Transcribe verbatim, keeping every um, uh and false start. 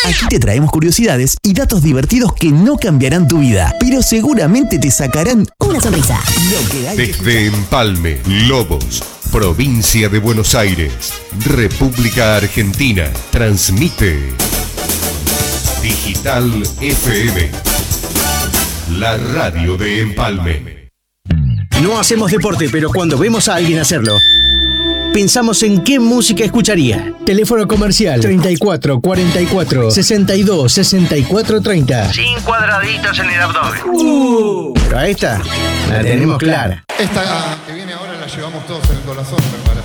Aquí te traemos curiosidades y datos divertidos que no cambiarán tu vida, pero seguramente te sacarán una sonrisa. Lo que hay Desde Empalme, Lobos, provincia de Buenos Aires, República Argentina, transmite Digital F M, la radio de Empalme. No hacemos deporte, pero cuando vemos a alguien hacerlo, pensamos en qué música escucharía. Teléfono comercial treinta y cuatro cuarenta y cuatro sesenta y dos sesenta y cuatro treinta. Sin cuadraditos en el abdomen. Uh, pero a esta la tenemos clara. Esta que viene ahora la llevamos todos en el corazón, me parece.